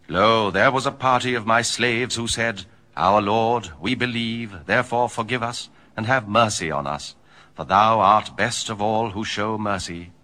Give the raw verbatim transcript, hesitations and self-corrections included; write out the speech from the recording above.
Lo, there was a party of my slaves who said, Our Lord, we believe, therefore forgive us, and have mercy on us. For thou art best of all who show mercy.